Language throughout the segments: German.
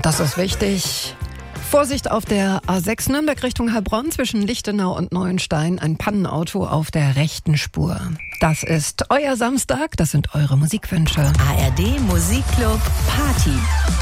Das ist wichtig. Vorsicht auf der A6 Nürnberg Richtung Heilbronn zwischen Lichtenau und Neuenstein. Ein Pannenauto auf der rechten Spur. Das ist euer Samstag, das sind eure Musikwünsche. ARD Musikclub Party.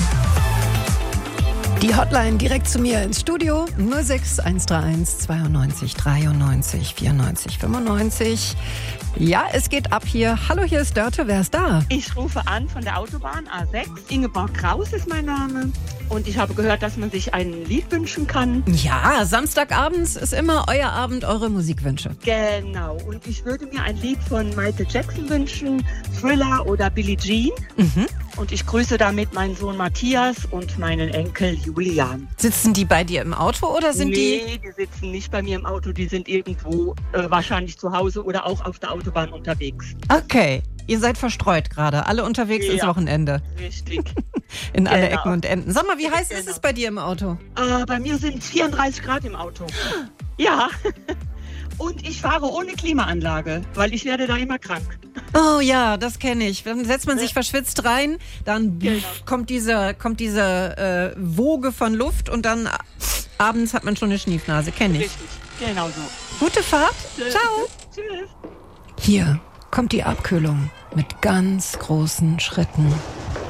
Die Hotline direkt zu mir ins Studio 06131 92 93 94 95. Ja, es geht ab hier. Hallo, hier ist Dörte. Wer ist da? Ich rufe an von der Autobahn A6. Ingeborg Kraus ist mein Name. Und ich habe gehört, dass man sich ein Lied wünschen kann. Ja, Samstagabends ist immer euer Abend, eure Musikwünsche. Genau. Und ich würde mir ein Lied von Michael Jackson wünschen. Thriller oder Billie Jean. Und ich grüße damit meinen Sohn Matthias und meinen Enkel Julian. Sitzen die bei dir im Auto oder sind die? Nee, die sitzen nicht bei mir im Auto. Die sind irgendwo wahrscheinlich zu Hause oder auch auf der Autobahn unterwegs. Okay, ihr seid verstreut gerade. Alle unterwegs ins Wochenende. Richtig. In alle Ecken und Enden. Sag mal, wie heiß ist es bei dir im Auto? Bei mir sind es 34 Grad im Auto. Ja. Und ich fahre ohne Klimaanlage, weil ich werde da immer krank. Oh ja, das kenne ich. Dann setzt man sich verschwitzt rein, dann kommt diese Woge von Luft und dann abends hat man schon eine Schniefnase. Kenne ich. Richtig, genau so. Gute Fahrt. Ciao. Tschüss. Hier kommt die Abkühlung mit ganz großen Schritten.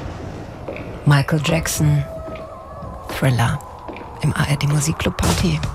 Michael Jackson, Thriller im ARD Musikclub Party.